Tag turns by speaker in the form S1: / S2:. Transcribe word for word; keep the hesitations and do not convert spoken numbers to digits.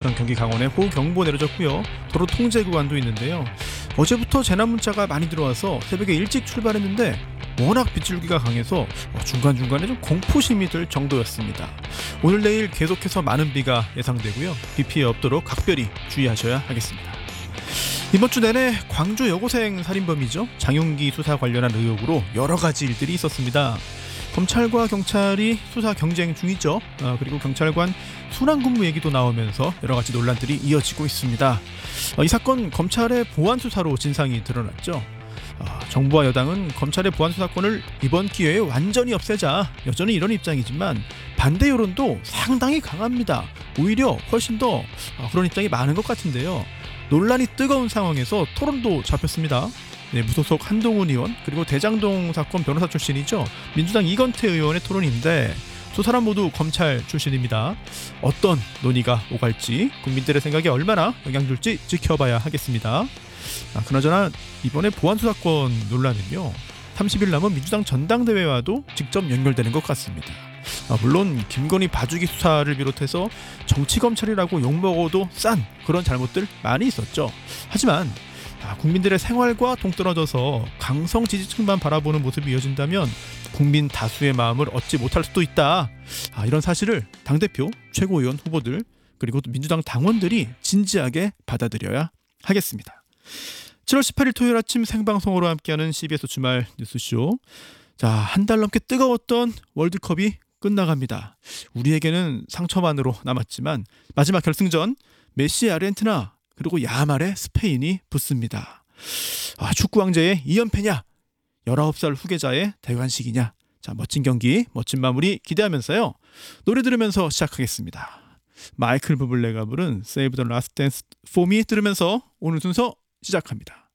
S1: 우선 경기 강원에 호우경보 내려졌고요. 도로 통제 구간도 있는데요. 어제부터 재난 문자가 많이 들어와서 새벽에 일찍 출발했는데 워낙 빗줄기가 강해서 중간중간에 좀 공포심이 들 정도였습니다. 오늘 내일 계속해서 많은 비가 예상되고요. 비 피해 없도록 각별히 주의하셔야 하겠습니다. 이번 주 내내 광주 여고생 살인범이죠. 장용기 수사 관련한 의혹으로 여러 가지 일들이 있었습니다. 검찰과 경찰이 수사 경쟁 중이죠. 아, 그리고 경찰관 순환 근무 얘기도 나오면서 여러 가지 논란들이 이어지고 있습니다. 아, 이 사건 검찰의 보안 수사로 진상이 드러났죠. 아, 정부와 여당은 검찰의 보안 수사권을 이번 기회에 완전히 없애자 여전히 이런 입장이지만 반대 여론도 상당히 강합니다. 오히려 훨씬 더 그런 입장이 많은 것 같은데요. 논란이 뜨거운 상황에서 토론도 잡혔습니다. 네, 무소속 한동훈 의원 그리고 대장동 사건 변호사 출신이죠. 민주당 이건태 의원의 토론인데 두 사람 모두 검찰 출신입니다. 어떤 논의가 오갈지 국민들의 생각에 얼마나 영향 줄지 지켜봐야 하겠습니다. 아, 그나저나 이번에 보안수사권 논란은요 삼십 일 남은 민주당 전당대회와도 직접 연결되는 것 같습니다. 아, 물론 김건희 봐주기 수사를 비롯해서 정치검찰이라고 욕먹어도 싼 그런 잘못들 많이 있었죠. 하지만 아, 국민들의 생활과 동떨어져서 강성 지지층만 바라보는 모습이 이어진다면 국민 다수의 마음을 얻지 못할 수도 있다. 아, 이런 사실을 당대표, 최고위원 후보들 그리고 또 민주당 당원들이 진지하게 받아들여야 하겠습니다. 칠월 십팔일 토요일 아침 생방송으로 함께하는 씨비에스 주말 뉴스쇼. 자, 한 달 넘게 뜨거웠던 월드컵이 끝나갑니다. 우리에게는 상처만으로 남았지만 마지막 결승전 메시의 아르헨티나 그리고 야말의 스페인이 붙습니다. 아, 축구 왕제의 이 연패냐 열아홉 살 후계자의 대관식이냐. 자, 멋진 경기 멋진 마무리 기대하면서요. 노래 들으면서 시작하겠습니다. 마이클 부블레가 부른 Save the Last Dance for Me 들으면서 오늘 순서 시작합니다.